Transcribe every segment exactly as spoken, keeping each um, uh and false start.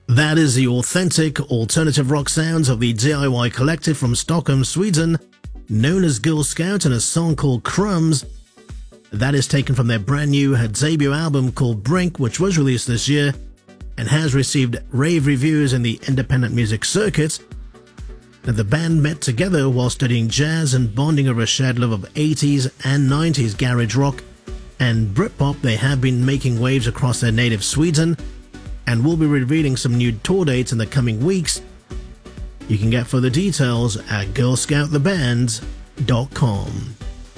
That is the authentic alternative rock sounds of the D I Y collective from Stockholm, Sweden, known as Girl Scout, and a song called Crumbs. That is taken from their brand new debut album called Brink, which was released this year and has received rave reviews in the independent music circuit. Now, the band met together while studying jazz and bonding over a shared love of eighties and nineties garage rock and Britpop. They have been making waves across their native Sweden and will be revealing some new tour dates in the coming weeks. You can get further details at girl scout the band dot com.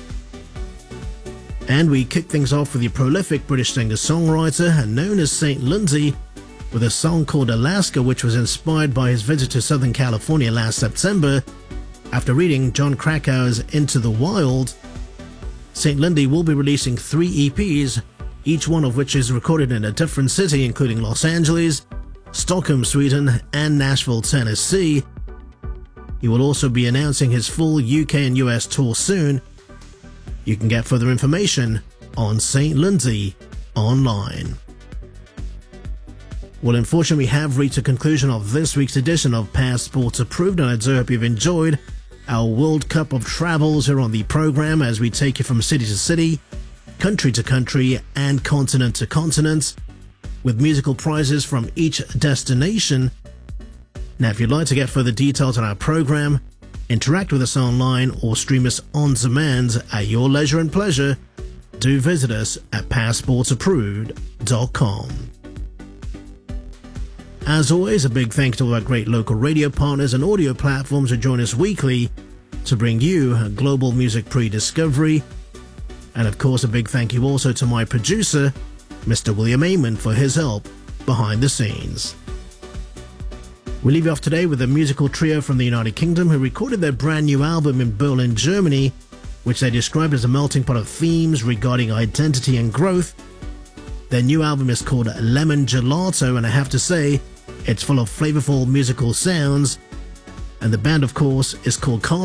And we kick things off with the prolific British singer-songwriter known as Saint Lundy with a song called Alaska, which was inspired by his visit to Southern California last September. After reading Jon Krakauer's Into the Wild, Saint Lundy will be releasing three E Ps, each one of which is recorded in a different city, including Los Angeles, Stockholm, Sweden, and Nashville, Tennessee. He will also be announcing his full U K and U S tour soon. You can get further information on Saint Lundy online. Well, unfortunately, we have reached a conclusion of this week's edition of Passport Approved, and I do hope you've enjoyed our World Cup of travels here on the program as we take you from city to city, country to country, and continent to continent, with musical prizes from each destination. Now, if you'd like to get further details on our program, interact with us online, or stream us on demand at your leisure and pleasure, do visit us at passport approved dot com. As always, a big thank you to all our great local radio partners and audio platforms who join us weekly to bring you a global music pre-discovery. And of course, a big thank you also to my producer, Mister William Amon, for his help behind the scenes. We leave you off today with a musical trio from the United Kingdom who recorded their brand new album in Berlin, Germany, which they described as a melting pot of themes regarding identity and growth. Their new album is called Lemon Gelato, and I have to say, it's full of flavorful musical sounds. And the band, of course, is called Car